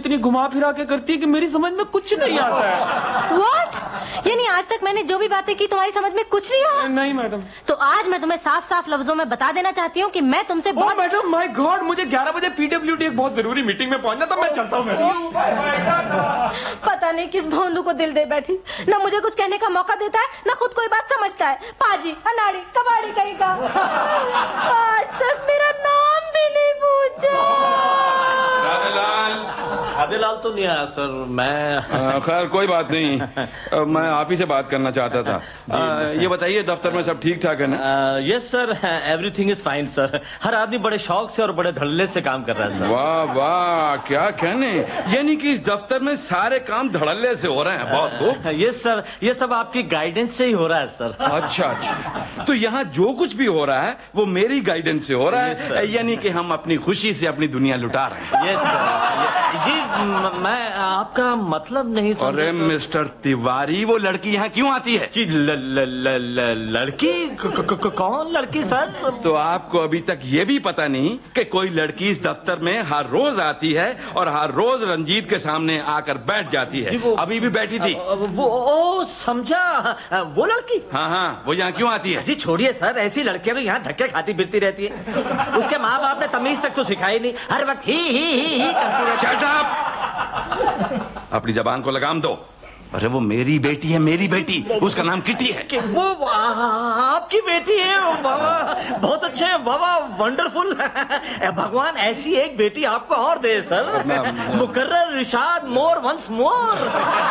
इतनी घुमा फिरा के करती है कि मेरी समझ में कुछ नहीं आता है। What? यानी आज तक मैंने जो भी बातें की तुम्हारी समझ में कुछ नहीं आया? नहीं मैडम। तो आज मैं तुम्हें साफ साफ लफ्जों में बता देना चाहती हूँ कि मैं तुमसे बहुत... मैडम माय गॉड, मुझे 11 बजे पीडब्ल्यूडी एक बहुत जरूरी मीटिंग में पहुंचना, तो मैं चलता हूँ। पता नहीं किस भोंदू को दिल दे बैठी, ना मुझे कुछ कहने का मौका देता है, ना खुद कोई बात समझता है। पाजी, अनाड़ी, कबाड़ी कहीं का। आज तक मेरा नाम भी नहीं पूछा। आदिलाल तो नहीं आया सर, मैं खैर कोई बात नहीं, मैं आप ही से बात करना चाहता था। ये बताइए दफ्तर में सब ठीक ठाक है ना? Yes sir, everything is fine sir. हर आदमी बड़े शौक से और बड़े धड़ल्ले से काम कर रहा है सर। वाह वाह, क्या कहने, यानी कि इस दफ्तर में सारे काम धड़ल्ले से हो रहे हैं। बहुत खूब। यस सर, ये सब आपकी गाइडेंस से ही हो रहा है सर। अच्छा अच्छा, तो यहाँ जो कुछ भी हो रहा है वो मेरी गाइडेंस से हो रहा है, यानी कि हम अपनी खुशी से अपनी दुनिया लुटा रहे हैं। यस सर, ये मैं आपका मतलब नहीं समझा। अरे मिस्टर तिवारी, वो लड़की यहाँ क्यों आती है? जी लड़की? कौन लड़की सर? तो आपको अभी तक ये भी पता नहीं कि कोई लड़की इस दफ्तर में हर रोज आती है और हर रोज रंजीत के सामने आकर बैठ जाती है? अभी भी बैठी थी। वो समझा, वो लड़की? हाँ हाँ, वो यहाँ क्यों आती है? जी छोड़िए सर, ऐसी लड़कियां तो यहाँ धक्के खाती फिरती रहती है। उसके माँ बाप ने तमीज तक तो सिखाई नहीं, हर वक्त ही करती रहती है। Shut up! अपनी जबान को लगाम दो। अरे वो मेरी बेटी है, मेरी बेटी, उसका नाम किटी है। कि वो आपकी बेटी है? वाह, बहुत अच्छे, वाह वंडरफुल। भगवान ऐसी एक बेटी आपको और दे सर। मुकर्रर इरशाद, more once more.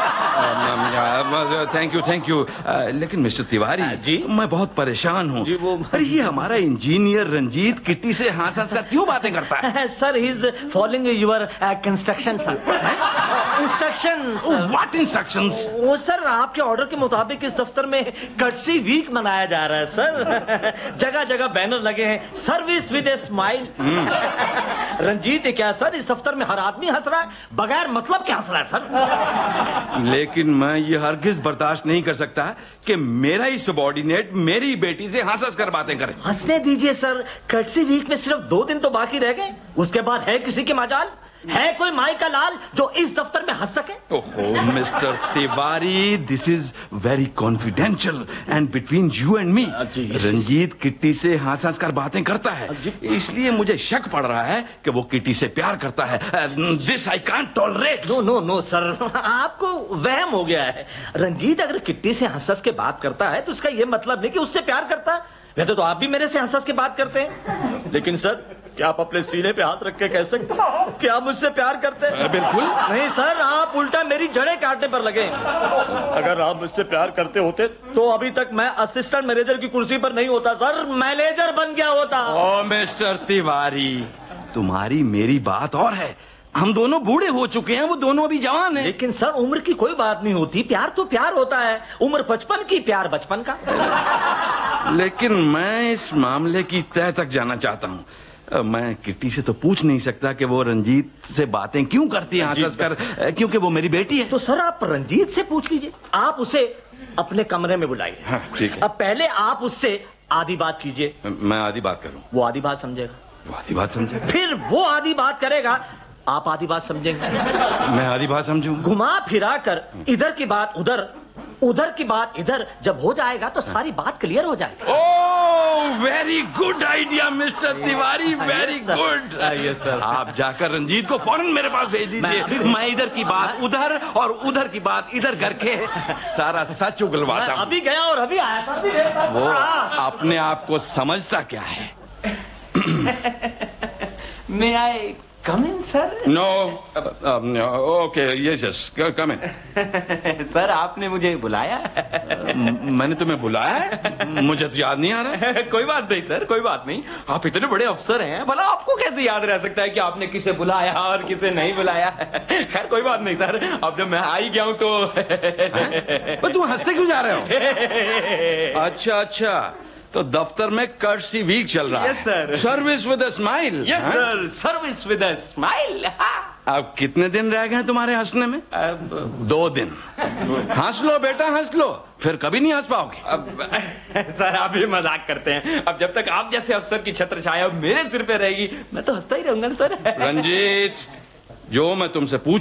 Thank you. लेकिन मिस्टर तिवारी जी, मैं बहुत परेशान हूँ। अरे ये हमारा इंजीनियर रंजीत किटी से हाँस हाँस कर क्यों बातें करता है? Sir he is following your construction sir. Instruction. What instructions? वो सर आपके ऑर्डर के मुताबिक इस दफ्तर में कर्टसी वीक मनाया जा रहा है सर। जगह जगह बैनर लगे हैं, service with a smile. Ranjit क्या सर, इस दफ्तर में हर आदमी हंस रहा है, बगैर मतलब क्या हंस रहा है सर? लेकिन मैं ये हरगिज बर्दाश्त नहीं कर सकता कि मेरा ही सबॉर्डिनेट मेरी बेटी से हंस हंस कर बातें करे। हंसने दीजिए सर, कर्टसी वीक में सिर्फ 2 दिन तो बाकी रह गए, उसके बाद है किसी की मजाल? है कोई माई का लाल जो इस दफ्तर में हंस सके? ओहो mister Tiwari, this is very confidential and between you and me. Ranjit kitty से हंस हंस कर बातें करता है, इसलिए मुझे शक पड़ रहा है कि वो किट्टी से प्यार करता है। This I can't tolerate. No sir, आपको वहम हो गया है। रंजीत अगर किट्टी से हंस हंस के बात करता है तो उसका ये मतलब नहीं कि उससे प्यार करता है। वैसे तो आप भी मेरे से हंस हंस के बात करते हैं, लेकिन सर क्या आप अपने सीने पे हाथ रख के कह सकते हैं कि आप मुझसे प्यार करते हैं? बिल्कुल नहीं सर, आप उल्टा मेरी जड़ें काटने पर लगे। अगर आप मुझसे प्यार करते होते तो अभी तक मैं असिस्टेंट मैनेजर की कुर्सी पर नहीं होता सर, मैनेजर बन गया होता। ओ मिस्टर तिवारी, तुम्हारी मेरी बात और है। हम दोनों बूढ़े हो चुके हैं, वो दोनों अभी जवान हैं। लेकिन सर उम्र की कोई बात नहीं होती, प्यार तो प्यार होता है। उम्र 55 की, प्यार बचपन का। लेकिन मैं इस मामले की तह तक जाना चाहता हूँ। मैं किट्टी से तो पूछ नहीं सकता कि वो रंजीत से बातें क्यों करती है हंस कर, क्योंकि वो मेरी बेटी है। तो सर आप रंजीत से पूछ लीजिए, आप उसे अपने कमरे में बुलाइए। हाँ, ठीक है। अब पहले आप उससे आधी बात कीजिए। मैं आधी बात करूं? वो आधी बात समझेगा। वो आधी बात समझेगा। फिर वो आधी बात करेगा, आप आधी बात समझेंगे। मैं आधी बात समझूंगा। घुमा फिरा कर इधर की बात उधर, उधर की बात इधर जब हो जाएगा तो सारी बात क्लियर हो जाएगी। Oh very good idea mister Tiwari, very good. Yes sir. आप जाकर रंजीत को फौरन मेरे पास भेज दीजिए। मैं इधर की बात उधर और उधर की बात इधर करके सारा सच उगलवाता हूं। अभी गया और अभी आया सर। वो अपने आप को समझता क्या है? May I come in, sir? No. Okay, yes, come in. Sir आपने मुझे बुलाया? मैंने तुम्हें बुलाया है? मुझे तो याद नहीं आ रहा। कोई बात नहीं सर, कोई बात नहीं। आप इतने बड़े अफसर हैं, भला आपको कैसे याद रह सकता है कि आपने किसे बुलाया और किसे नहीं बुलाया? खैर कोई बात नहीं सर, अब जब मैं आ ही गया हूं तो तुम हंसते क्यों जा रहे हो? अच्छा, तो दफ्तर में कर्टसी वीक चल रहा है। Yes sir. Service with a smile. Yes sir, service with a smile. अब कितने दिन रह गए तुम्हारे हंसने में? 2 दिन। हंस लो बेटा, हंस लो, फिर कभी नहीं हंस पाओगे। सर आप भी मजाक करते हैं। अब जब तक आप जैसे अफसर की छत्र छाया मेरे सिर पे रहेगी, मैं तो हंसता ही रहूंगा सर। रंजीत, जो मैं तुमसे पूछ